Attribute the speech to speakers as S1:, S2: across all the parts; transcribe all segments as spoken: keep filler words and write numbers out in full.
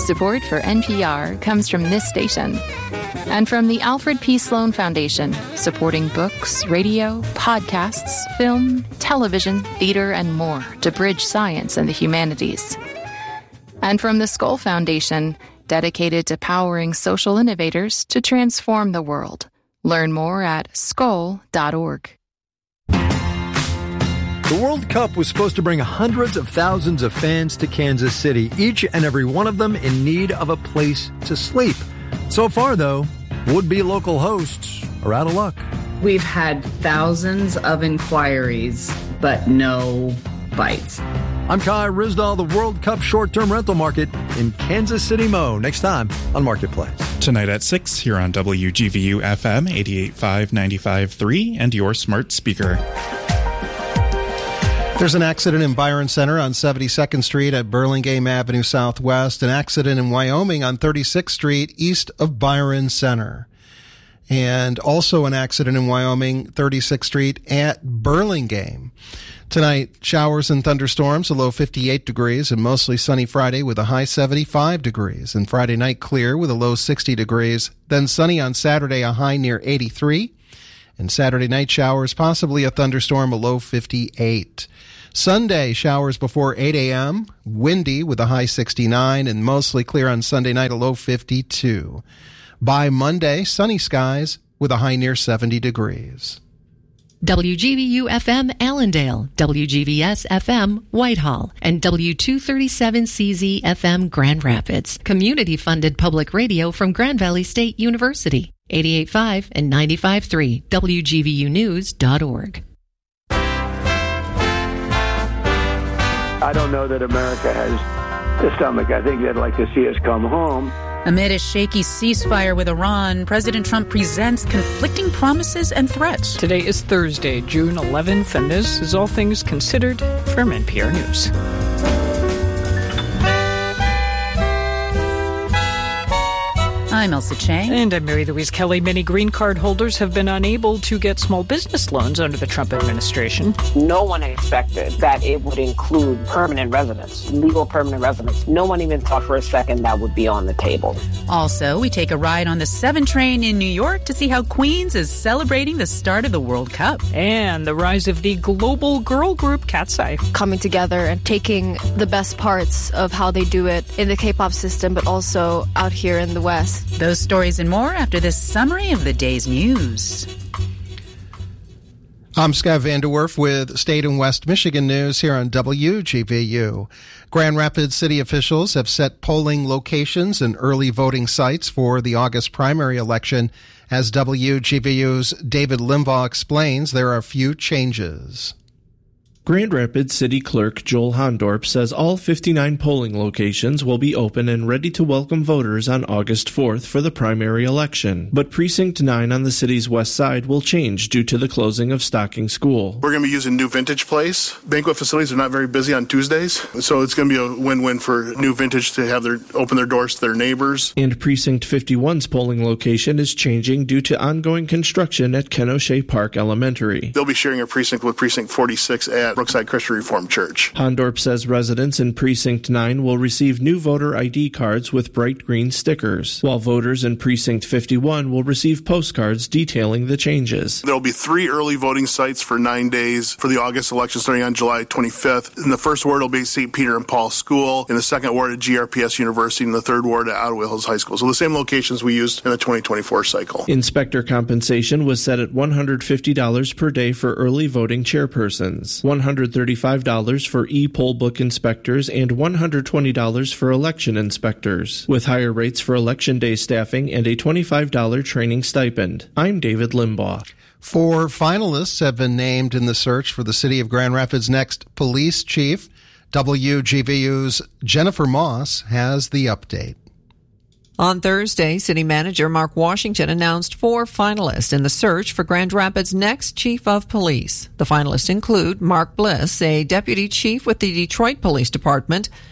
S1: Support for N P R comes from this station and from the Alfred P. Sloan Foundation, supporting books, radio, podcasts, film, television, theater, and more to bridge science and the humanities. And from the Skoll Foundation, dedicated to powering social innovators to transform the world. Learn more at skoll dot org.
S2: The World Cup was supposed to bring hundreds of thousands of fans to Kansas City, each and every one of them in need of a place to sleep. So far, though, would-be local hosts are out of luck.
S3: We've had thousands of inquiries, but no bites.
S2: I'm Kai Ryssdal, the World Cup short-term rental market in Kansas City, Mo. Next time on Marketplace.
S4: Tonight at six here on W G V U F M eighty-eight point five, ninety-five point three and your smart speaker.
S5: There's an accident in Byron Center on seventy-second Street at Burlingame Avenue Southwest. An accident in Wyoming on thirty-sixth Street east of Byron Center. And also an accident in Wyoming, thirty-sixth Street at Burlingame. Tonight, showers and thunderstorms, a low fifty-eight degrees, and mostly sunny Friday with a high seventy-five degrees. And Friday night clear with a low sixty degrees. Then sunny on Saturday, a high near eighty-three. And Saturday night showers, possibly a thunderstorm, a low fifty-eight. Sunday, showers before eight a.m., windy with a high sixty-nine, and mostly clear on Sunday night, a low fifty-two. By Monday, sunny skies with a high near seventy degrees.
S6: W G V U F M Allendale, W G V S F M Whitehall, and W two thirty-seven C Z F M Grand Rapids. Community-funded public radio from Grand Valley State University. eighty-eight point five and ninety-five point three, W G V U news dot org.
S7: I don't know that America has the stomach. I think they'd like to see us come home.
S8: Amid a shaky ceasefire with Iran, President Trump presents conflicting promises and threats.
S9: Today is Thursday, June eleventh, and this is All Things Considered from N P R News.
S8: I'm Elsa Chang.
S9: And I'm Mary Louise Kelly. Many green card holders have been unable to get small business loans under the Trump administration.
S10: No one expected that it would include permanent residents, legal permanent residents. No one even thought for a second that would be on the table.
S8: Also, we take a ride on the seven train in New York to see how Queens is celebrating the start of the World Cup.
S9: And the rise of the global girl group Cat's Eye.
S11: Coming together and taking the best parts of how they do it in the K-pop system, but also out here in the West.
S8: Those stories and more after this summary of the day's news.
S5: I'm Scott Vanderwerf with State and West Michigan News here on W G V U. Grand Rapids city officials have set polling locations and early voting sites for the August primary election. As W G V U's David Limbaugh explains, there are a few changes.
S12: Grand Rapids City Clerk Joel Hondorp says all fifty-nine polling locations will be open and ready to welcome voters on August fourth for the primary election. But Precinct nine on the city's west side will change due to the closing of Stocking School.
S13: We're going to be using New Vintage Place. Banquet facilities are not very busy on Tuesdays, so it's going to be a win-win for New Vintage to have their open their doors to their neighbors.
S12: And Precinct fifty-one's polling location is changing due to ongoing construction at Ken O'Shea Park Elementary.
S13: They'll be sharing a precinct with Precinct forty-six at Brookside Christian Reformed Church.
S12: Hondorp says residents in Precinct nine will receive new voter I D cards with bright green stickers, while voters in Precinct fifty-one will receive postcards detailing the changes.
S13: There will be three early voting sites for nine days for the August election starting on July twenty-fifth. In the first ward will be Saint Peter and Paul School, in the second ward at G R P S University, and the third ward at Ottawa Hills High School. So the same locations we used in the twenty twenty-four cycle.
S12: Inspector compensation was set at one hundred fifty dollars per day for early voting chairpersons, one hundred thirty-five dollars for e-poll book inspectors, and one hundred twenty dollars for election inspectors, with higher rates for election day staffing and a twenty-five dollars training stipend. I'm David Limbaugh.
S5: Four finalists have been named in the search for the city of Grand Rapids' next police chief. W G V U's Jennifer Moss has the update.
S14: On Thursday, City Manager Mark Washington announced four finalists in the search for Grand Rapids' next Chief of Police. The finalists include Mark Bliss, a deputy chief with the Detroit Police Department,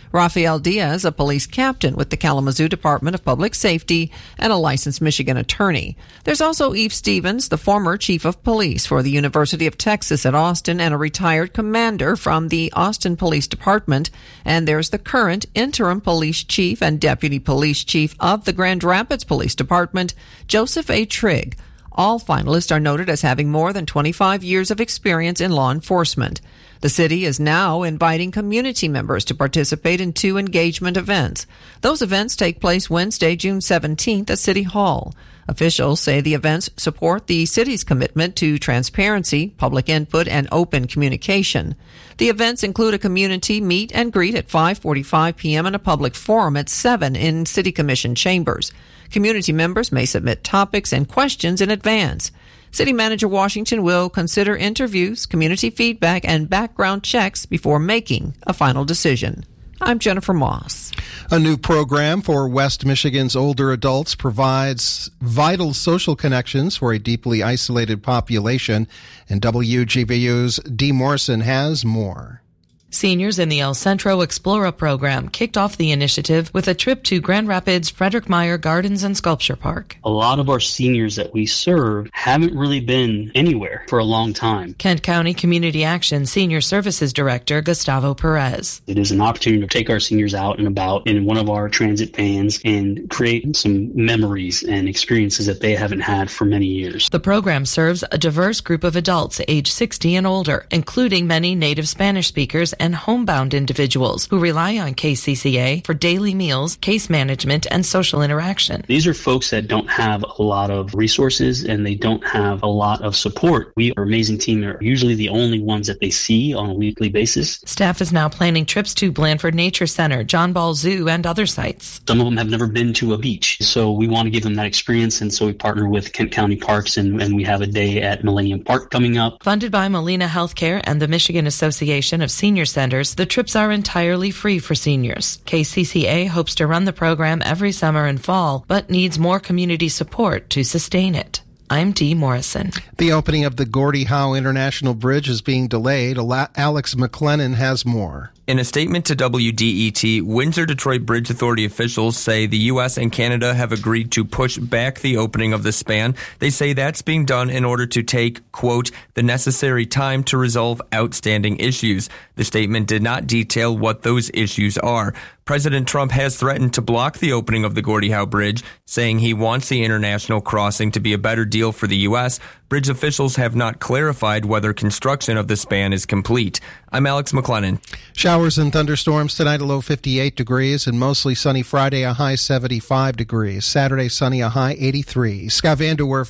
S14: Rafael Diaz, a police captain with the Kalamazoo Department of Public Safety and a licensed Michigan attorney. There's also Eve Stevens, the former chief of police for the University of Texas at Austin and a retired commander from the Austin Police Department. And there's the current interim police chief and deputy police chief of the Grand Rapids Police Department, Joseph A. Trigg. All finalists are noted as having more than twenty-five years of experience in law enforcement. The city is now inviting community members to participate in two engagement events. Those events take place Wednesday, June seventeenth at City Hall. Officials say the events support the city's commitment to transparency, public input, and open communication. The events include a community meet and greet at five forty-five p.m. and a public forum at seven in City Commission chambers. Community members may submit topics and questions in advance. City Manager Washington will consider interviews, community feedback, and background checks before making a final decision. I'm Jennifer Moss.
S5: A new program for West Michigan's older adults provides vital social connections for a deeply isolated population, and W G V U's Dee Morrison has more.
S15: Seniors in the El Centro Explora program kicked off the initiative with a trip to Grand Rapids Frederick Meyer Gardens and Sculpture Park.
S16: A lot of our seniors that we serve haven't really been anywhere for a long time.
S15: Kent County Community Action Senior Services Director Gustavo Perez.
S16: It is an opportunity to take our seniors out and about in one of our transit vans and create some memories and experiences that they haven't had for many years.
S15: The program serves a diverse group of adults age sixty and older, including many native Spanish speakers and homebound individuals who rely on K C C A for daily meals, case management, and social interaction.
S16: These are folks that don't have a lot of resources and they don't have a lot of support. We, our amazing team, are usually the only ones that they see on a weekly basis.
S15: Staff is now planning trips to Blandford Nature Center, John Ball Zoo, and other sites.
S16: Some of them have never been to a beach, so we want to give them that experience, and so we partner with Kent County Parks, and, and we have a day at Millennium Park coming up.
S15: Funded by Molina Healthcare and the Michigan Association of Senior Centers, the trips are entirely free for seniors. K C C A hopes to run the program every summer and fall, but needs more community support to sustain it. I'm Dee Morrison.
S5: The opening of the Gordie Howe International Bridge is being delayed. Alex McLennan has more.
S17: In a statement to W D E T, Windsor-Detroit Bridge Authority officials say the U S and Canada have agreed to push back the opening of the span. They say that's being done in order to take, quote, the necessary time to resolve outstanding issues. The statement did not detail what those issues are. President Trump has threatened to block the opening of the Gordie Howe Bridge, saying he wants the international crossing to be a better deal for the U S. Bridge officials have not clarified whether construction of the span is complete. I'm Alex McLennan.
S5: Showers and thunderstorms tonight, a low fifty-eight degrees, and mostly sunny Friday, a high seventy-five degrees. Saturday, sunny, a high eighty-three. Scott Vanderwerf,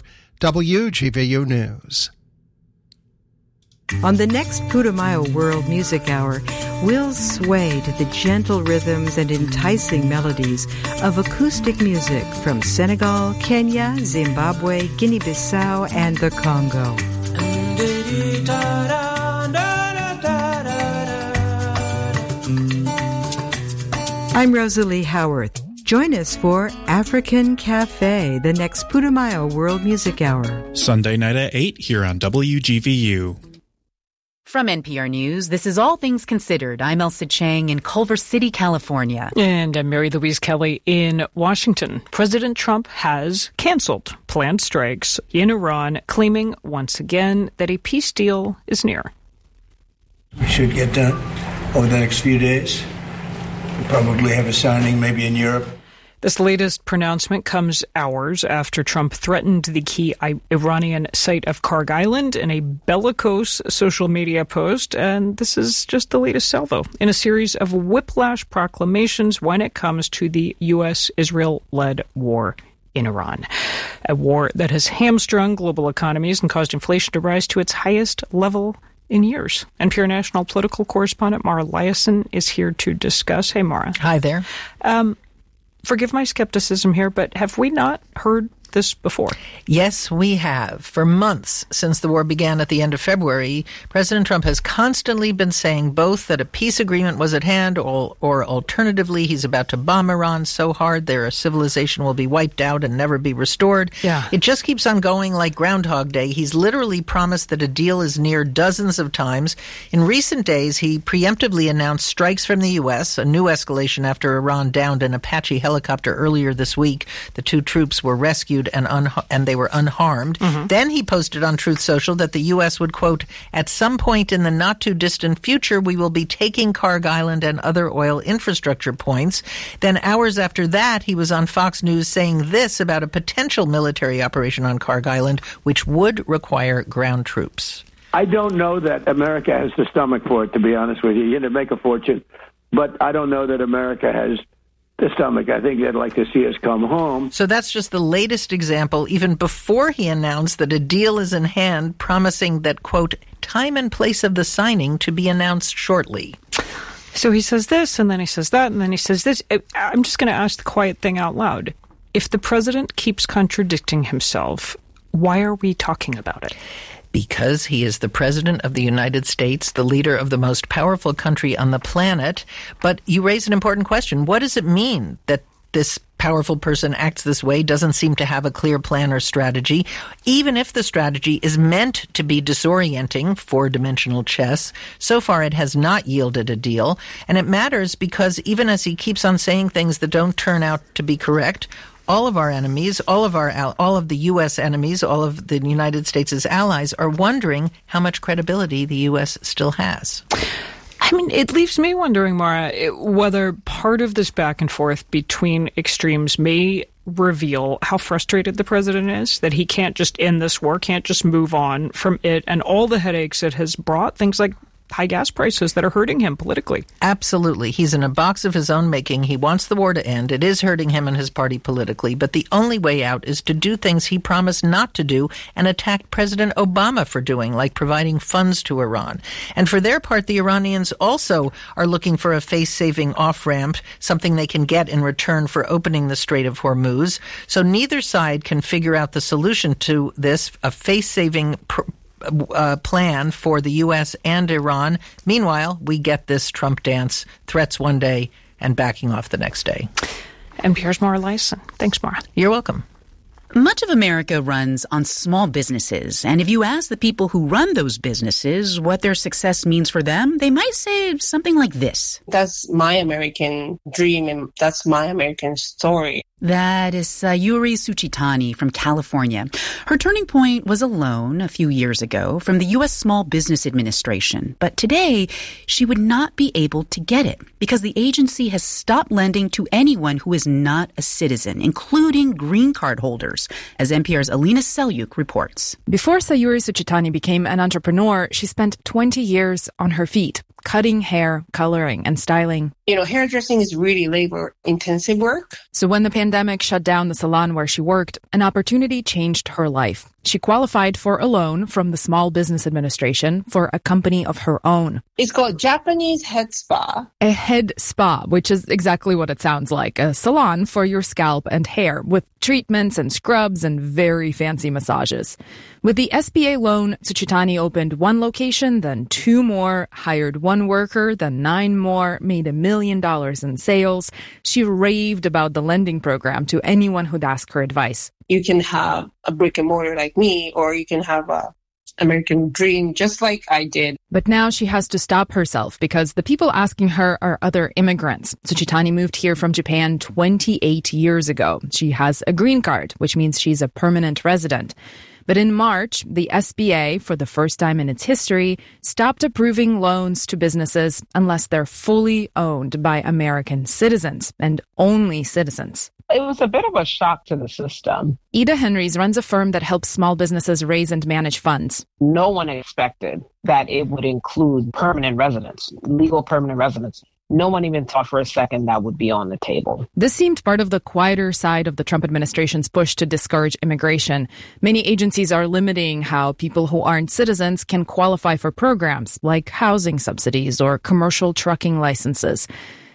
S5: W G V U News.
S18: On the next Putumayo World Music Hour, we'll sway to the gentle rhythms and enticing melodies of acoustic music from Senegal, Kenya, Zimbabwe, Guinea-Bissau, and the Congo. I'm Rosalie Howarth. Join us for African Cafe, the next Putumayo World Music Hour.
S4: Sunday night at eight here on W G V U.
S8: From N P R News, this is All Things Considered. I'm Elsa Chang in Culver City, California.
S9: And I'm Mary Louise Kelly in Washington. President Trump has canceled planned strikes in Iran, claiming once again that a peace deal is near.
S19: We should get done over the next few days. We'll probably have a signing maybe in Europe.
S9: This latest pronouncement comes hours after Trump threatened the key Iranian site of Karg Island in a bellicose social media post, and this is just the latest salvo in a series of whiplash proclamations when it comes to the U S Israel-led war in Iran, a war that has hamstrung global economies and caused inflation to rise to its highest level in years. N P R national political correspondent Mara Liasson is here to discuss. Hey, Mara.
S20: Hi there.
S9: Um, Forgive my skepticism here, but have we not heard this before.
S20: Yes, we have. For months since the war began at the end of February, President Trump has constantly been saying both that a peace agreement was at hand or, or alternatively he's about to bomb Iran so hard their civilization will be wiped out and never be restored.
S9: Yeah.
S20: It just keeps on going like Groundhog Day. He's literally promised that a deal is near dozens of times. In recent days, he preemptively announced strikes from the U S, a new escalation after Iran downed an Apache helicopter earlier this week. The two troops were rescued and unha- and they were unharmed. Mm-hmm. Then he posted on Truth Social that the U S would, quote, at some point in the not-too-distant future, we will be taking Karg Island and other oil infrastructure points. Then hours after that, he was on Fox News saying this about a potential military operation on Karg Island, which would require ground troops.
S7: I don't know that America has the stomach for it, to be honest with you. You're going to make a fortune. But I don't know that America has the stomach. I think they'd like to see us come home.
S20: So that's just the latest example, even before he announced that a deal is in hand, promising that, quote, time and place of the signing to be announced shortly.
S9: So he says this, and then he says that, and then he says this. I'm just going to ask the quiet thing out loud. If the president keeps contradicting himself, why are we talking about it?
S20: Because he is the president of the United States, the leader of the most powerful country on the planet. But you raise an important question. What does it mean that this powerful person acts this way, doesn't seem to have a clear plan or strategy? Even if the strategy is meant to be disorienting, four-dimensional chess, so far it has not yielded a deal. And it matters because even as he keeps on saying things that don't turn out to be correct, all of our enemies, all of our, all of the U S enemies, all of the United States' allies are wondering how much credibility the U S still has.
S9: I mean, it leaves me wondering, Mara, whether part of this back and forth between extremes may reveal how frustrated the president is, that he can't just end this war, can't just move on from it, and all the headaches it has brought, things like high gas prices that are hurting him politically.
S20: Absolutely. He's in a box of his own making. He wants the war to end. It is hurting him and his party politically, but the only way out is to do things he promised not to do and attacked President Obama for doing, like providing funds to Iran. And for their part, the Iranians also are looking for a face-saving off-ramp, something they can get in return for opening the Strait of Hormuz. So neither side can figure out the solution to this, a face-saving pr- Uh, plan for the U S and Iran. Meanwhile, we get this Trump dance, threats one day and backing off the next day.
S9: N P R's Mara Liasson. Thanks, Mara.
S20: You're welcome.
S8: Much of America runs on small businesses, and if you ask the people who run those businesses what their success means for them, they might say something like this.
S21: That's my American dream, and that's my American story.
S8: That is Sayuri Suchitani from California. Her turning point was a loan a few years ago from the U S Small Business Administration. But today, she would not be able to get it because the agency has stopped lending to anyone who is not a citizen, including green card holders, as N P R's Alina Selyuk reports.
S22: Before Sayuri Suchitani became an entrepreneur, she spent twenty years on her feet, cutting hair, coloring, and styling.
S21: You know, hairdressing is really labor-intensive work.
S22: So when the pandemic shut down the salon where she worked, an opportunity changed her life. She qualified for a loan from the Small Business Administration for a company of her own.
S21: It's called Japanese Head Spa.
S22: A head spa, which is exactly what it sounds like. A salon for your scalp and hair with treatments and scrubs and very fancy massages. With the S B A loan, Suchitani opened one location, then two more, hired one worker, then nine more, made a million dollars in sales. She raved about the lending program to anyone who'd ask her advice.
S21: You can have a brick and mortar like me, or you can have a American dream just like I did.
S22: But now she has to stop herself because the people asking her are other immigrants. Suchitani moved here from Japan twenty-eight years ago. She has a green card, which means she's a permanent resident. But in March, the S B A, for the first time in its history, stopped approving loans to businesses unless they're fully owned by American citizens, and only citizens.
S10: It was a bit of a shock to the system.
S22: Ida Henrys runs a firm that helps small businesses raise and manage funds.
S10: No one expected that it would include permanent residents, legal permanent residents. No one even thought for a second that would be on the table.
S22: This seemed part of the quieter side of the Trump administration's push to discourage immigration. Many agencies are limiting how people who aren't citizens can qualify for programs like housing subsidies or commercial trucking licenses.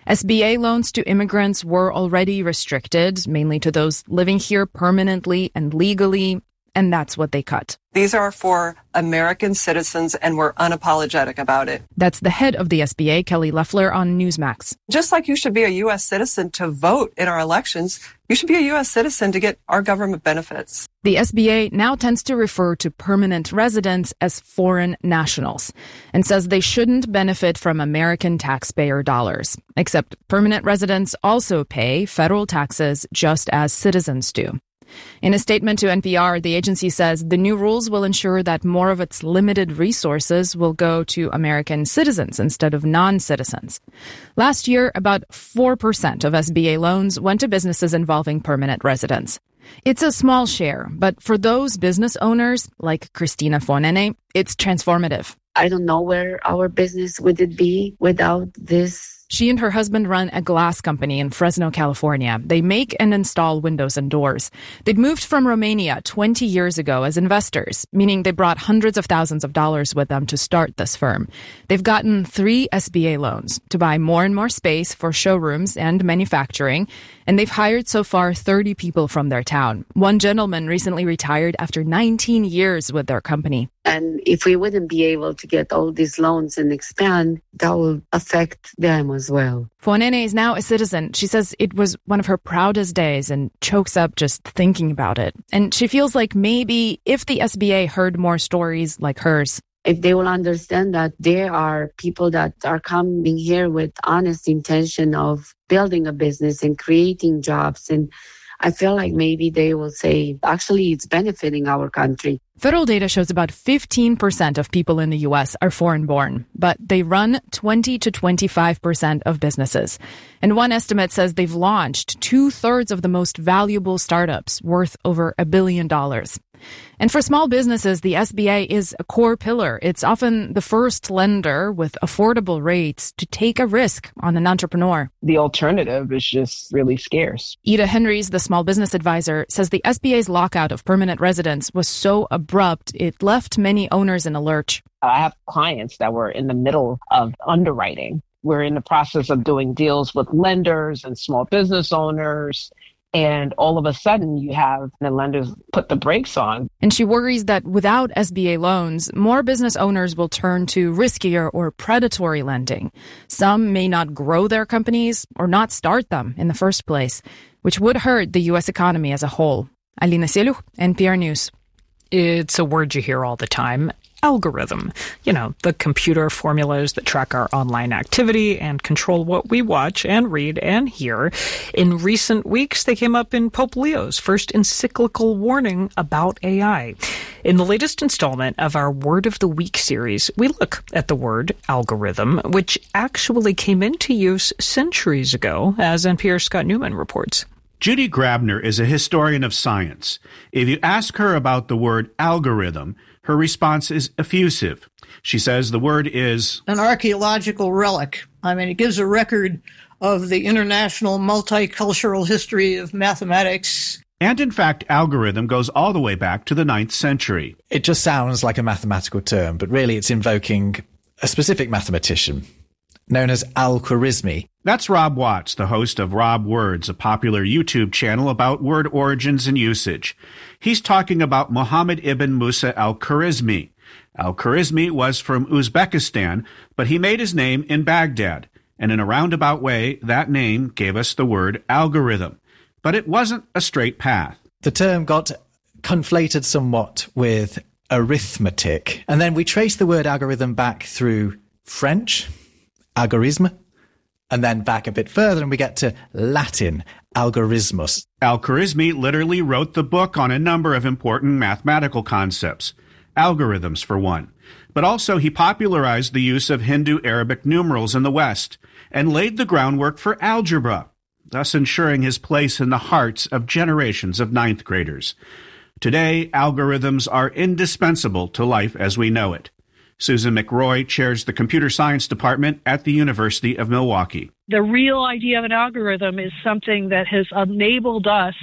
S22: S B A loans to immigrants were already restricted, mainly to those living here permanently and legally, and that's what they cut.
S1: These are for American citizens, and we're unapologetic about it.
S22: That's the head of the S B A, Kelly Loeffler, on Newsmax.
S1: Just like you should be a U S citizen to vote in our elections, you should be a U S citizen to get our government benefits.
S22: The S B A now tends to refer to permanent residents as foreign nationals and says they shouldn't benefit from American taxpayer dollars. Except permanent residents also pay federal taxes just as citizens do. In a statement to N P R, the agency says the new rules will ensure that more of its limited resources will go to American citizens instead of non-citizens. Last year, about four percent of S B A loans went to businesses involving permanent residents. It's a small share, but for those business owners, like Christina Fonene, it's transformative.
S3: I don't know where our business would it be without this.
S22: She and her husband run a glass company in Fresno, California. They make and install windows and doors. They'd moved from Romania twenty years ago as investors, meaning they brought hundreds of thousands of dollars with them to start this firm. They've gotten three S B A loans to buy more and more space for showrooms and manufacturing, and they've hired so far thirty people from their town. One gentleman recently retired after nineteen years with their company.
S3: And if we wouldn't be able to get all these loans and expand, that will affect them as well.
S22: Fonene is now a citizen. She says it was one of her proudest days and chokes up just thinking about it. And she feels like maybe if the S B A heard more stories like hers,
S3: if they will understand that there are people that are coming here with honest intention of building a business and creating jobs, and I feel like maybe they will say, actually, it's benefiting our country.
S22: Federal data shows about fifteen percent of people in the U S are foreign-born, but they run twenty to twenty-five percent of businesses. And one estimate says they've launched two-thirds of the most valuable startups worth over a billion dollars. And for small businesses, the S B A is a core pillar. It's often the first lender with affordable rates to take a risk on an entrepreneur.
S10: The alternative is just really scarce.
S22: Ida Henrys, the small business advisor, says the S B A's lockout of permanent residents was so abrupt, it left many owners in a lurch.
S10: I have clients that were in the middle of underwriting. We're in the process of doing deals with lenders and small business owners. And all of a sudden, you have the lenders put the brakes on.
S22: And she worries that without S B A loans, more business owners will turn to riskier or predatory lending. Some may not grow their companies or not start them in the first place, which would hurt the U S economy as a whole. Alina Seliuk, N P R News.
S9: It's a word you hear all the time. Algorithm. You know, the computer formulas that track our online activity and control what we watch and read and hear. In recent weeks, they came up in Pope Leo's first encyclical warning about A I. In the latest installment of our Word of the Week series, we look at the word algorithm, which actually came into use centuries ago, as N P R's Scott Newman reports.
S23: Judy Grabner is a historian of science. If you ask her about the word algorithm, her response is effusive. She says the word is
S24: an archaeological relic. I mean, it gives a record of the international multicultural history of mathematics.
S23: And in fact, algorithm goes all the way back to the ninth century.
S25: It just sounds like a mathematical term, but really it's invoking a specific mathematician known as Al-Khwarizmi.
S23: That's Rob Watts, the host of Rob Words, a popular YouTube channel about word origins and usage. He's talking about Muhammad ibn Musa al-Khwarizmi. Al-Khwarizmi was from Uzbekistan, but he made his name in Baghdad. And in a roundabout way, that name gave us the word algorithm. But it wasn't a straight path.
S25: The term got conflated somewhat with arithmetic. And then we trace the word algorithm back through French, algorithme, and then back a bit further and we get to Latin, algorithmus.
S23: Al-Khwarizmi literally wrote the book on a number of important mathematical concepts, algorithms for one. But also he popularized the use of Hindu-Arabic numerals in the West and laid the groundwork for algebra, thus ensuring his place in the hearts of generations of ninth graders. Today, algorithms are indispensable to life as we know it. Susan McRoy chairs the computer science department at the University of Milwaukee.
S26: The real idea of an algorithm is something that has enabled us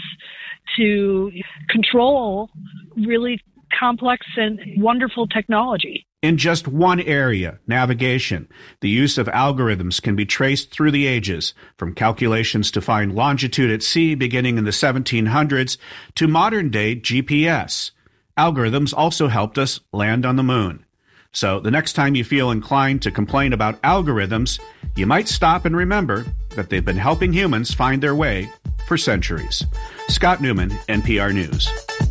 S26: to control really complex and wonderful technology.
S23: In just one area, navigation, the use of algorithms can be traced through the ages, from calculations to find longitude at sea beginning in the seventeen hundreds to modern-day G P S. Algorithms also helped us land on the moon. So the next time you feel inclined to complain about algorithms, you might stop and remember that they've been helping humans find their way for centuries. Scott Newman, N P R News.